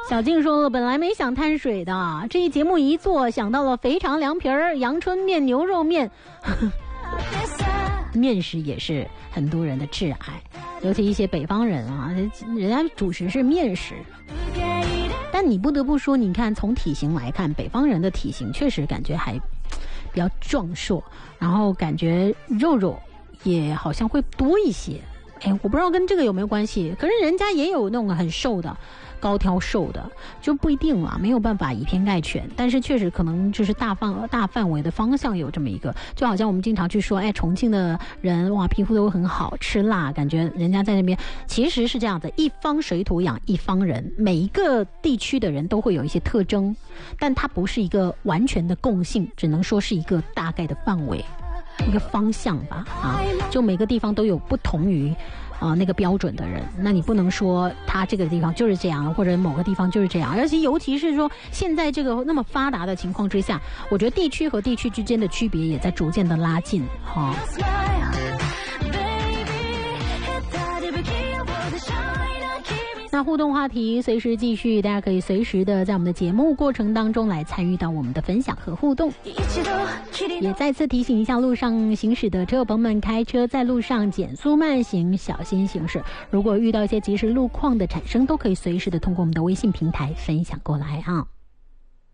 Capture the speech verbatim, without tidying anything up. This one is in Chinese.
小静说了，本来没想碳水的，这一节目一做，想到了肥肠凉皮儿、阳春面、牛肉面。面食也是很多人的挚爱，尤其一些北方人啊，人家主食是面食。但你不得不说，你看从体型来看，北方人的体型确实感觉还比较壮硕，然后感觉肉肉也好像会多一些。哎，我不知道跟这个有没有关系，可是人家也有那种很瘦的，高挑瘦的，就不一定了，没有办法以偏概全。但是确实可能就是大范大范围的方向有这么一个，就好像我们经常去说，哎，重庆的人哇皮肤都很好，吃辣，感觉人家在那边其实是这样的，一方水土养一方人，每一个地区的人都会有一些特征，但它不是一个完全的共性，只能说是一个大概的范围。一个方向吧，啊，就每个地方都有不同于啊、呃、那个标准的人，那你不能说他这个地方就是这样，或者某个地方就是这样，而且尤其是说现在这个那么发达的情况之下，我觉得地区和地区之间的区别也在逐渐的拉近，哈、哦。那互动话题随时继续，大家可以随时的在我们的节目过程当中来参与到我们的分享和互动。也再次提醒一下路上行驶的车友朋友们，开车在路上减速慢行，小心行驶。如果遇到一些即时路况的产生，都可以随时的通过我们的微信平台分享过来啊。